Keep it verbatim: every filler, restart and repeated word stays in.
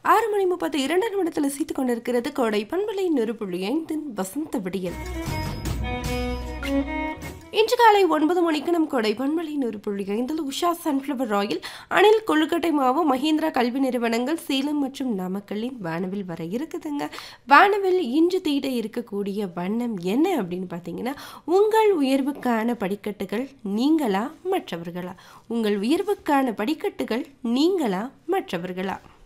ஆறு மணி முப்பத்தி இரண்டு நிமிடத்தில் சீத்து கொண்டிருக்கிறது கோடை பண்பலை நெருப்புள்ளி ஐந்தின் வசந்த விடியல். இன்று காலை ஒன்பது மணிக்கு நம் கொடை பண்பலை நெருப்புள்ளி ஐந்தில் உஷா சன்ஃப்ளவர் ஆயில், அணில் கொழுக்கட்டை மாவு, மஹிந்திரா கல்வி நிறுவனங்கள் சேலம் மற்றும் நாமக்கல்லின் வானவில் வர இருக்குதுங்க. வானவில் இன்று தீட்ட இருக்கக்கூடிய வண்ணம் என்ன அப்படின்னு பார்த்தீங்கன்னா, உங்கள் உயர்வுக்கான படிக்கட்டுகள் நீங்களா மற்றவர்களா? உங்கள் உயர்வுக்கான படிக்கட்டுகள் நீங்களா மற்றவர்களா?